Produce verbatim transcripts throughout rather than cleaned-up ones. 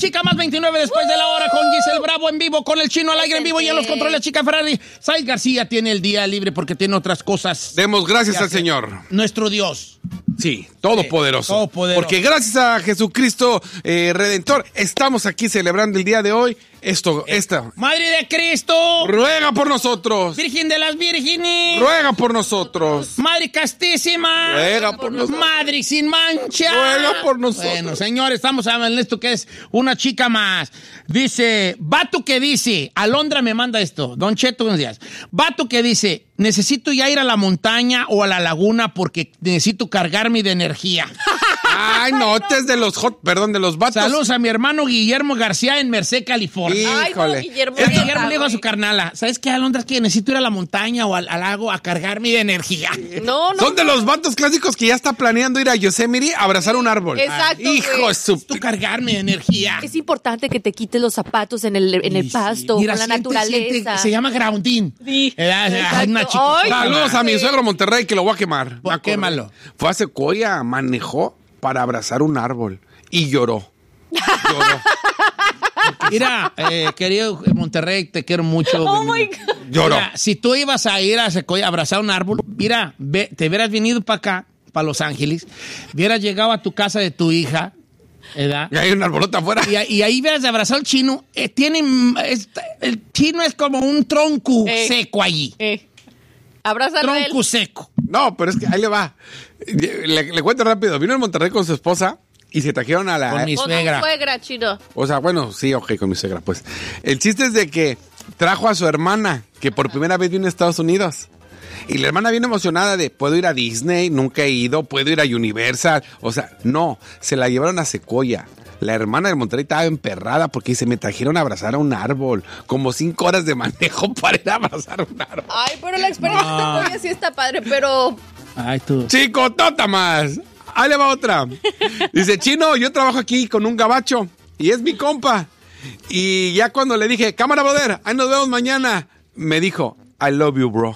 chica más veintinueve después de la hora con Giselle Bravo en vivo, con el Chino al aire en vivo y en los controles la chica Ferrari. Said García tiene el día libre porque tiene otras cosas. Demos gracias al Señor. Nuestro Dios. Sí, todopoderoso. Sí, todopoderoso. Porque gracias a Jesucristo eh, Redentor estamos aquí celebrando el día de hoy. Esto, esta. Madre de Cristo. Ruega por nosotros. Virgen de las Vírgenes. Ruega por nosotros. Madre castísima. Ruega por nosotros. Madre sin mancha. Ruega por nosotros. Bueno, señores, estamos hablando de esto que es una chica más. Dice, vato que dice, Alondra me manda esto. Don Cheto, buenos días. Vato que dice, necesito ya ir a la montaña o a la laguna porque necesito cargarme de energía. Ay, no, este es de los hot, perdón, de los vatos. Saludos a mi hermano Guillermo García en Merced, California. Híjole. Ay, no, Guillermo, Es que ya Guillermo está, le dijo a su güey. carnala, ¿sabes qué, Alondra? Es que necesito ir a la montaña o al, al lago a cargarme de energía. No, no. Son de los vatos clásicos que ya está planeando ir a Yosemite a abrazar un árbol. Exacto, Hijo güey. de su... Necesito cargarme de energía. Es importante que te quites los zapatos en el, en el Sí, sí. pasto, Mira, con la siente, naturaleza. siente, se llama grounding. Sí, Era- era exacto. una chica- Ay, Saludos a mi suegro Monterrey que lo voy a quemar. Pues, quémalo. Fue a Sequoia, manejó para abrazar un árbol y lloró. Lloró. Mira, eh, querido Monterrey, te quiero mucho. Oh, my God. Lloró. Mira, si tú ibas a ir a Sequoia a abrazar un árbol, mira, ve- te hubieras venido para acá, para Los Ángeles, hubieras llegado a tu casa de tu hija, ¿verdad? Y hay un arbolota afuera. Y, a- y ahí hubieras abrazado al chino. Eh, tiene, mm, es- el chino es como un tronco Eh. seco allí. Eh. Abrázalo a él. Tronco seco. No, pero es que ahí le va. Le, le cuento rápido. Vino en Monterrey con su esposa y se trajeron a la... Con mi Con tu suegra. suegra, Chino. O sea, bueno, sí, ok, con mi suegra, pues. El chiste es de que trajo a su hermana, que por primera vez vino a Estados Unidos. Y la hermana viene emocionada de, puedo ir a Disney, nunca he ido, puedo ir a Universal. O sea, no, se la llevaron a Sequoia. La hermana de Monterrey estaba emperrada porque se me trajeron a abrazar a un árbol. Como cinco horas de manejo para ir a abrazar a un árbol. Ay, pero la experiencia No. de Sequoia sí está padre, pero... Ay, tú. Chico, tota más. Ahí le va otra. Dice, Chino, yo trabajo aquí con un gabacho y es mi compa. Y ya cuando le dije, cámara, brother, ahí nos vemos mañana, me dijo, I love you, bro.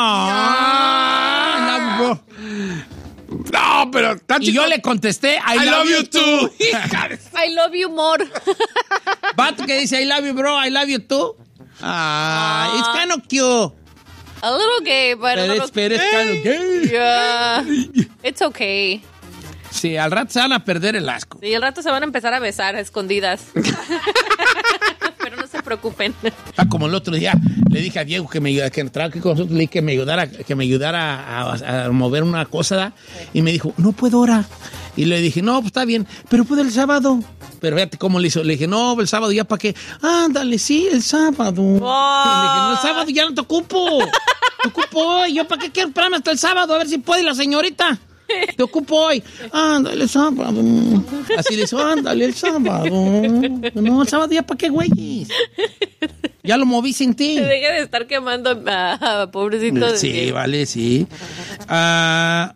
Ah, no, No, pero está y chico. yo le contesté, I, I love you too. Hija de- I love you more. Vato que dice, I love you, bro, I love you too. Ah, it's kind of cute. A little gay, but a Pero little... it's, pero it's kind of gay. Yeah. It's okay. Sí, al rato se van a perder el asco. Y al rato se van a empezar a besar a escondidas. Pero no se preocupen. Ah, como el otro día le dije a Diego que me ayudara, que trabaja con nosotros, le dije que me ayudara, que me ayudara a, a mover una cosa, ¿da? Y me dijo, no puedo ahora. Y le dije, no, pues está bien, pero puedo el sábado. Pero fíjate cómo le hizo. Le dije, no, el sábado ya para qué. Ándale, sí, el sábado. Oh. Le dije, no, el sábado ya no te ocupo. Te ocupo hoy. Yo para qué quiero esperarme hasta el sábado a ver si puede la señorita. Te ocupo hoy. Ándale, el sábado. Así le hizo, ándale, el sábado. No, el sábado ya para qué, güey. Ya lo moví sin ti. Deja de estar quemando a a pobrecito de Sí, Diego. vale, sí. Ah,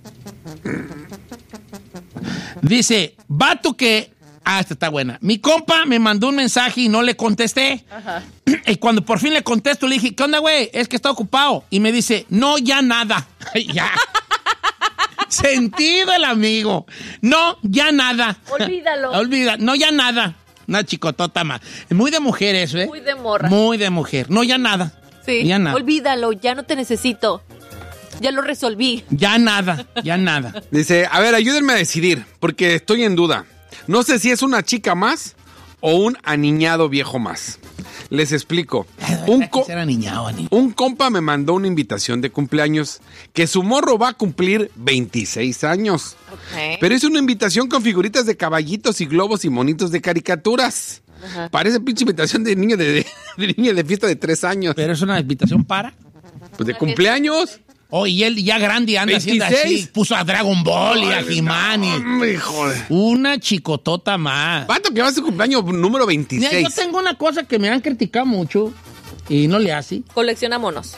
dice, vato que... Ah, esta está buena. Mi compa me mandó un mensaje y no le contesté. Ajá. Y cuando por fin le contesto, le dije, ¿qué onda, güey? Es que está ocupado. Y me dice, no, ya nada. Ya. Sentido el amigo. No, ya nada. Olvídalo. Olvida, no, ya nada. Una chicotota más. Muy de mujer eso, ¿eh? Muy de morra. Muy de mujer. No, ya nada. Sí. Ya nada. Olvídalo, ya no te necesito. Ya lo resolví. Ya nada, ya nada. Dice, a ver, ayúdenme a decidir, porque estoy en duda. No sé si es una chica más o un aniñado viejo más. Les explico. Un, co- Era niñado, ani. un compa me mandó una invitación de cumpleaños que su morro va a cumplir veintiséis años. Ok. Pero es una invitación con figuritas de caballitos y globos y monitos de caricaturas. Ajá. Parece pinche invitación de niño de, de, de niño de fiesta de tres años. Pero es una invitación para. Pues de cumpleaños. Oh, y él ya grande anda haciendo veintiséis. así. Puso a Dragon Ball y a He-Man. y- Hombre, joder. Una chicotota más. Vato que va a su cumpleaños número Mira, veintiséis. yo tengo una cosa que me han criticado mucho y no le hace. Colecciona monos.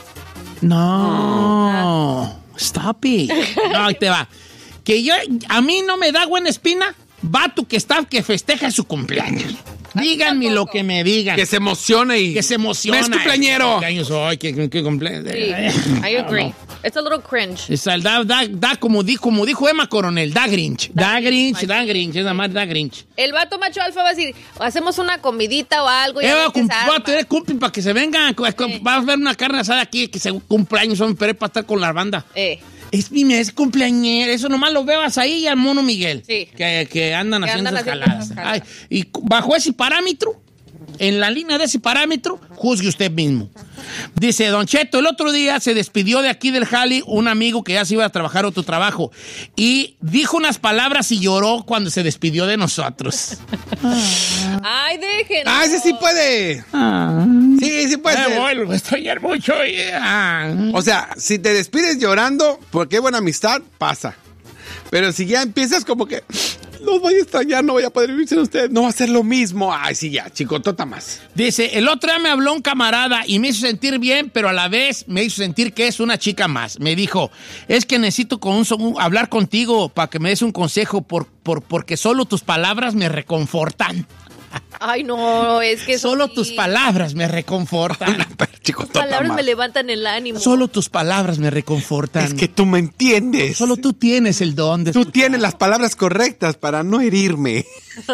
No. Stop it. No, ahí te va. Que yo, a mí no me da buena espina, vato que está, que festeja su cumpleaños. Díganme lo que me digan. Que se emocione y... Que se emociona. ¡Es cumpleañero! ¿Qué años hoy? ¿Qué, qué, qué cumpleaños? Sí, I agree. It's a little cringe. Es el da, da, da como, di, como dijo Emma Coronel, da Grinch. Da, da Grinch, Grinch, da Grinch, es nada más da Grinch. El vato macho alfa va a decir, hacemos una comidita o algo. Y Eh, a va, ver qué cum- se va a arma. tener cumplen para que se vengan. Sí. Va a ver una carne asada aquí que se cumpleaños son pero es para estar con la banda. Eh. Es mi mes cumpleañero. Eso nomás lo veo ahí y al mono Miguel. Sí. Que, que andan Que haciendo andan esas haciendo jaladas. esas jaladas. Ay, y bajo ese parámetro, en la línea de ese parámetro, juzgue usted mismo. Dice, Don Cheto, el otro día se despidió de aquí del Jali un amigo que ya se iba a trabajar otro trabajo y dijo unas palabras y lloró cuando se despidió de nosotros. Ay, déjenlo. Ah, ese sí puede. Ah. Sí, sí puede Me ser. vuelvo a extrañar mucho. y- ah. O sea, si te despides llorando, porque hay buena amistad, pasa. Pero si ya empiezas como que, los voy a extrañar, no voy a poder vivir sin ustedes, no va a ser lo mismo. Ay, sí, ya, chicotota más. Dice, el otro día me habló un camarada y me hizo sentir bien, pero a la vez me hizo sentir que es una chica más. Me dijo, es que necesito con un, un- hablar contigo para que me des un consejo por, por, porque solo tus palabras me reconfortan. Ay, no, es que Solo sí. tus palabras me reconfortan. Pero, Tus chicotota palabras más. me levantan el ánimo. Solo tus palabras me reconfortan. Es que tú me entiendes. Solo tú tienes el don de Tú escuchar. tienes las palabras correctas para no herirme.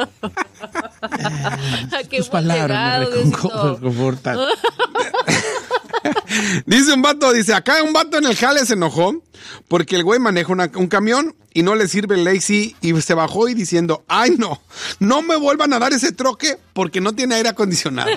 Qué Tus buen palabras me legado, recon- Diosito. reconfortan. Dice un vato, dice, acá un vato en el jale se enojó porque el güey maneja una- un camión y no le sirve el Lazy y se bajó y diciendo, ay no, no me vuelvan a dar ese troque porque no tiene aire acondicionado.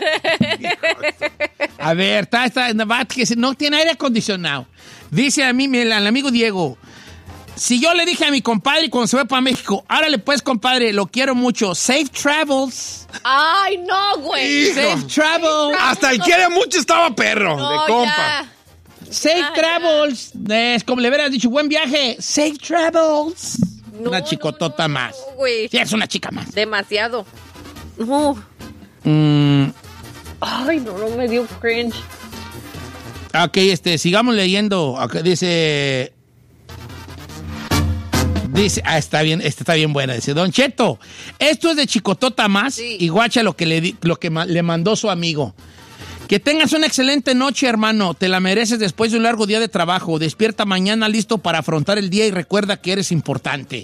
A ver, está, está, va, que se- no tiene aire acondicionado. Dice a mí, mi- al amigo Diego, si yo le dije a mi compadre cuando se fue para México, árale pues, compadre, lo quiero mucho, safe travels, Ay, no, güey. Hijo. safe travels, Hasta el quiere mucho estaba perro, No, de compa. ya. safe Ya, travels, es como le hubieras dicho, buen viaje, safe travels. No, Una no, chicotota no, más. no, güey. Sí, es una chica más. Demasiado. No. Mm, Ay, no, no me dio cringe. ok, este, sigamos leyendo. Acá dice... Dice, ah, está bien, esta está bien buena. Dice, Don Cheto, esto es de chicotota más Sí. y guacha lo que, le, di- lo que ma- le mandó su amigo. Que tengas una excelente noche, hermano. Te la mereces después de un largo día de trabajo. Despierta mañana listo para afrontar el día y recuerda que eres importante.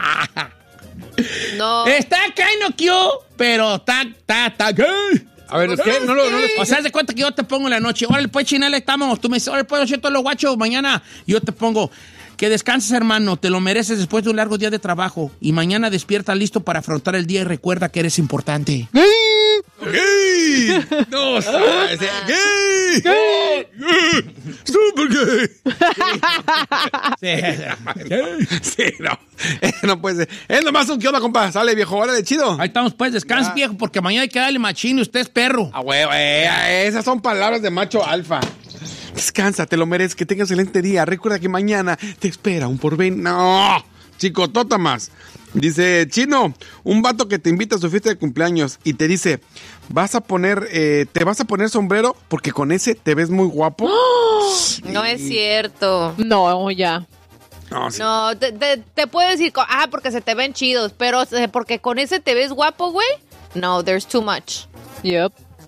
No. Está kind of cute, pero está, está, está gay. A ver, ¿qué? No lo, no lo O sea, haz de cuenta que yo te pongo en la noche. Órale, pues, Chinela, estamos. Tú me dices, órale, pues, Don Cheto, lo guacho, mañana. Yo te pongo, que descanses, hermano. Te lo mereces después de un largo día de trabajo. Y mañana despierta listo para afrontar el día y recuerda que eres importante. ¡Gay! ¡Gay! No, sabes, eh, ¡gay! ¡Gay! ¡Super gay! Sí. Sí, no. Eh, No puede ser. Es nomás un que onda, compa. Sale, viejo. Hora de chido. Ahí estamos, pues, descansa, Ya. viejo, porque mañana hay que darle machín y usted es perro. Ah, huevo, eh, esas son palabras de macho alfa. Descansa, te lo mereces, que tengas un excelente día. Recuerda que mañana te espera un porvenir. No, chicotota más. Dice, Chino, un vato que te invita a su fiesta de cumpleaños y te dice, vas a poner, eh, te vas a poner sombrero porque con ese te ves muy guapo. No es cierto. No, ya. No, sí. No, te, te, te puedo decir, co- ah, porque se te ven chidos, pero eh, porque con ese te ves guapo, güey. No, there's too much. Yep.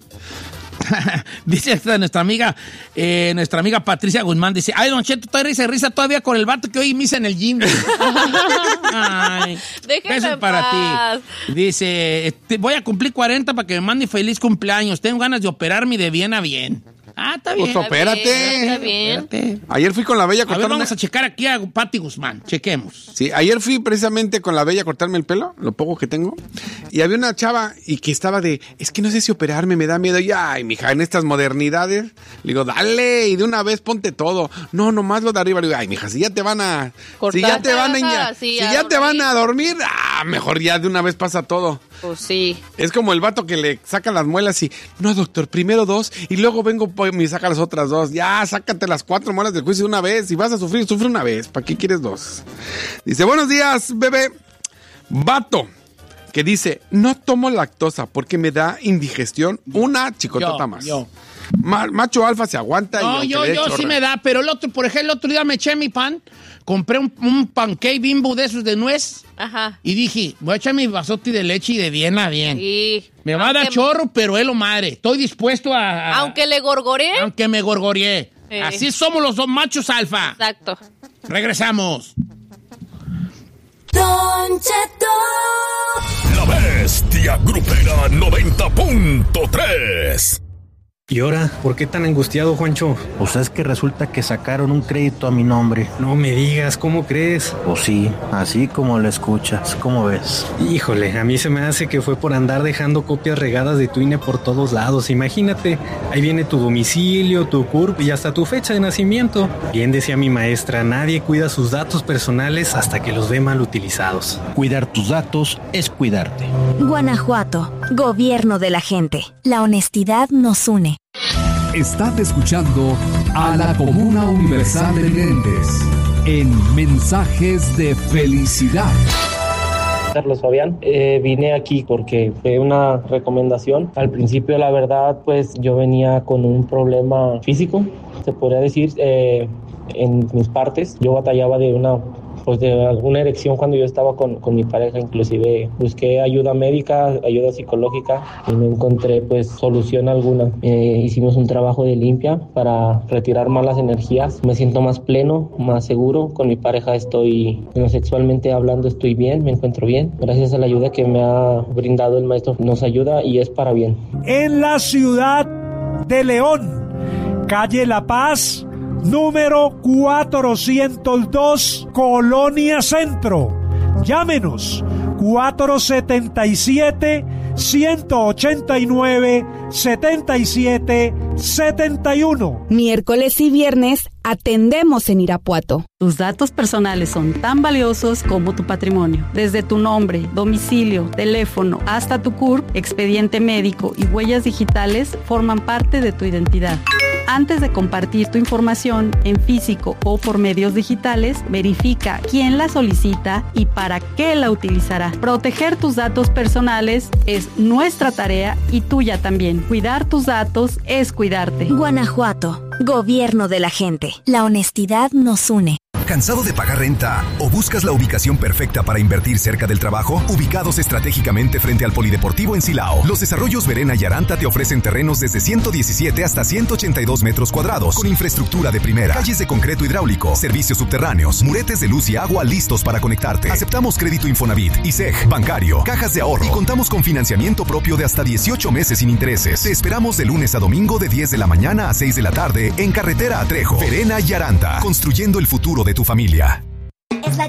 Dice esta nuestra amiga, eh, nuestra amiga Patricia Guzmán, dice, ay, Don Cheto, todavía risa, risa todavía con el vato que hoy misa en el gym. Ay, Déjenme besos en para paz. ti. Dice, este, voy a cumplir cuarenta para que me mande feliz cumpleaños. Tengo ganas de operarme de bien a bien. Ah, está bien. Pues opérate. Está bien. Espérate. Ayer fui con la Bella a A ver, cortarme. vamos a checar aquí a Pati Guzmán. Chequemos. Sí, ayer fui precisamente con la Bella a cortarme el pelo, lo poco que tengo, y había una chava y que estaba de, es que no sé si operarme, me da miedo. Y ay, mija, en estas modernidades, le digo, dale, y de una vez ponte todo. No, nomás lo de arriba. Le digo, ay, mija, si ya te van a, Cortar. si ya te van a, Ajá, inya- sí, si a ya te dormir. van a dormir, ah, mejor ya de una vez pasa todo. Pues sí. Es como el vato que le saca las muelas y, no, doctor, primero dos y luego vengo pues, y me saca las otras dos. Ya, sácate las cuatro muelas del juicio de una vez. Si vas a sufrir, sufre una vez. ¿Para qué quieres dos? Dice, buenos días, bebé. Vato que dice, no tomo lactosa porque me da indigestión. Una chicotota Yo, más. yo. Ma- macho alfa se aguanta. y No, aunque yo, le dé yo chorra. sí me da, pero el otro, por ejemplo, el otro día me eché mi pan, compré un, un pancake Bimbo de esos de nuez Ajá. y dije, voy a echar mi vasote de leche y de bien a bien. Sí. Me va a dar Aunque- chorro, pero es lo madre. Estoy dispuesto a... a- Aunque le gorgoré. Aunque me gorgoreé. Eh. Así somos los dos machos alfa. Exacto. Regresamos. Don Cheto. La Bestia Grupera noventa punto tres. ¿Y ahora? ¿Por qué tan angustiado, Juancho? Pues es que resulta que sacaron un crédito a mi nombre. No me digas, ¿cómo crees? Pues sí, así como lo escuchas, ¿cómo ves? Híjole, a mí se me hace que fue por andar dejando copias regadas de tu I N E por todos lados. Imagínate, ahí viene tu domicilio, tu C U R P y hasta tu fecha de nacimiento. Bien decía mi maestra, nadie cuida sus datos personales hasta que los ve mal utilizados. Cuidar tus datos es cuidarte. Guanajuato, gobierno de la gente. La honestidad nos une. Estás escuchando a la Comuna Universal de Videntes en Mensajes de Felicidad. Carlos Fabián, eh, vine aquí porque fue una recomendación. Al principio, la verdad, pues yo venía con un problema físico, se podría decir, eh, en mis partes. Yo batallaba de una pues de alguna erección cuando yo estaba con, con mi pareja. Inclusive busqué ayuda médica, ayuda psicológica y no encontré pues solución alguna. Eh, hicimos un trabajo de limpia para retirar malas energías. Me siento más pleno, más seguro. Con mi pareja estoy, bueno, sexualmente hablando, estoy bien, me encuentro bien. Gracias a la ayuda que me ha brindado el maestro, nos ayuda y es para bien. En la ciudad de León, calle La Paz, número cuatrocientos dos, Colonia Centro. Llámenos cuatro setenta y siete, ciento ochenta y nueve, setenta y siete setenta y uno. Miércoles y viernes atendemos en Irapuato. Tus datos personales son tan valiosos como tu patrimonio. Desde tu nombre, domicilio, teléfono, hasta tu C U R P, expediente médico y huellas digitales forman parte de tu identidad. Antes de compartir tu información en físico o por medios digitales, verifica quién la solicita y para qué la utilizará. Proteger tus datos personales es nuestra tarea y tuya también. Cuidar tus datos es cuidarte. Guanajuato, gobierno de la gente. La honestidad nos une. ¿Cansado de pagar renta o buscas la ubicación perfecta para invertir cerca del trabajo? Ubicados estratégicamente frente al Polideportivo en Silao, los desarrollos Verena y Aranta te ofrecen terrenos desde ciento diecisiete hasta ciento ochenta y dos metros cuadrados, con infraestructura de primera, calles de concreto hidráulico, servicios subterráneos, muretes de luz y agua listos para conectarte. Aceptamos crédito Infonavit, I S E G, bancario, cajas de ahorro y contamos con financiamiento propio de hasta dieciocho meses sin intereses. Te esperamos de lunes a domingo de diez de la mañana a seis de la tarde en Carretera a Trejo. Verena y Aranta, construyendo el futuro de tu familia.